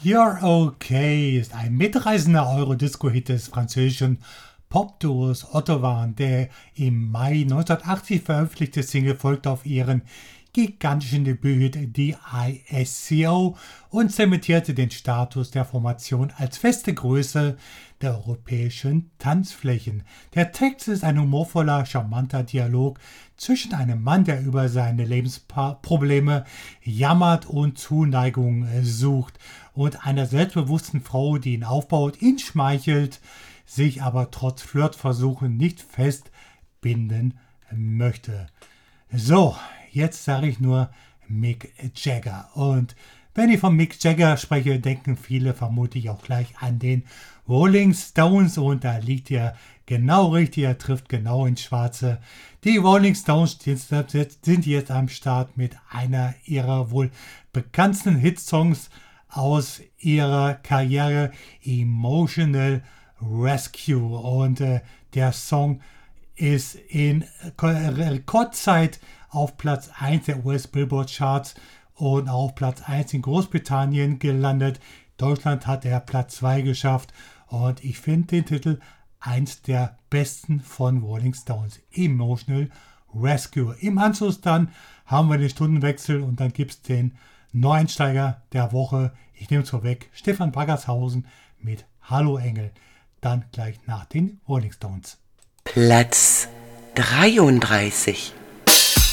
You're Okay ist ein mitreißender Eurodisco-Hit des französischen Popduos Otto Wann. Der im Mai 1980 veröffentlichte Single folgt auf ihren gigantischen Debüt D.I.S.C.O. und zementierte den Status der Formation als feste Größe der europäischen Tanzflächen. Der Text ist ein humorvoller, charmanter Dialog zwischen einem Mann, der über seine Lebensprobleme jammert und Zuneigung sucht, und einer selbstbewussten Frau, die ihn aufbaut, ihn schmeichelt, sich aber trotz Flirtversuchen nicht festbinden möchte. So, jetzt sage ich nur Mick Jagger. Und wenn ich von Mick Jagger spreche, denken viele vermutlich auch gleich an den Rolling Stones. Und da liegt er genau richtig, er trifft genau ins Schwarze. Die Rolling Stones sind jetzt am Start mit einer ihrer wohl bekanntesten Hitsongs aus ihrer Karriere, Emotional Rescue. Und der Song ist in Rekordzeit auf Platz 1 der US-Billboard-Charts und auf Platz 1 in Großbritannien gelandet. Deutschland hat er Platz 2 geschafft und ich finde den Titel eins der besten von Rolling Stones, Emotional Rescue. Im Anschluss dann haben wir den Stundenwechsel und dann gibt es den Neueinsteiger der Woche. Ich nehme es vorweg, Stefan Baggershausen mit Hallo Engel. Dann gleich nach den Rolling Stones. Platz 33.